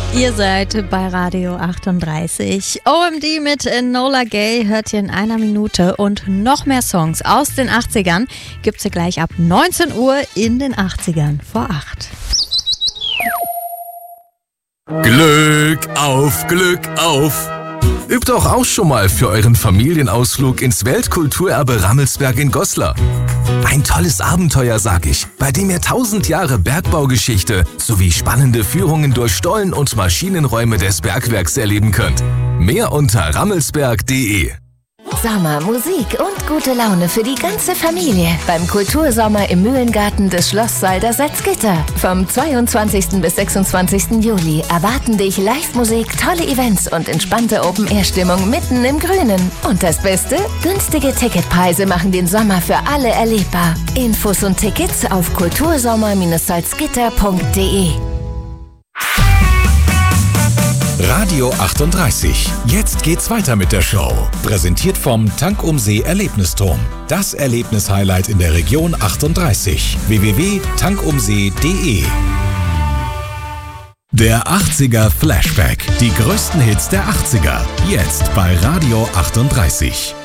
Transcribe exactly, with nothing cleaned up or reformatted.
Ihr seid bei Radio achtunddreißig. O M D mit Enola Gay hört ihr in einer Minute und noch mehr Songs aus den achtzigern gibt's hier gleich ab neunzehn Uhr in den achtzigern vor acht. Glück auf, Glück auf! Übt doch auch schon mal für euren Familienausflug ins Weltkulturerbe Rammelsberg in Goslar. Ein tolles Abenteuer, sag ich, bei dem ihr tausend Jahre Bergbaugeschichte sowie spannende Führungen durch Stollen und Maschinenräume des Bergwerks erleben könnt. Mehr unter rammelsberg punkt de. Sommer, Musik und gute Laune für die ganze Familie beim Kultursommer im Mühlengarten des Schloss Saldersalzgitter. Vom zweiundzwanzigsten bis sechsundzwanzigsten Juli erwarten dich Live-Musik, tolle Events und entspannte Open-Air-Stimmung mitten im Grünen. Und das Beste? Günstige Ticketpreise machen den Sommer für alle erlebbar. Infos und Tickets auf kultursommer Salzgitter punkt de. Radio achtunddreißig. Jetzt geht's weiter mit der Show. Präsentiert vom Tank um See Erlebnisturm. Das Erlebnis-Highlight in der Region achtunddreißig. w w w punkt tank um see punkt de. Der achtziger Flashback. Die größten Hits der achtziger. Jetzt bei Radio achtunddreißig.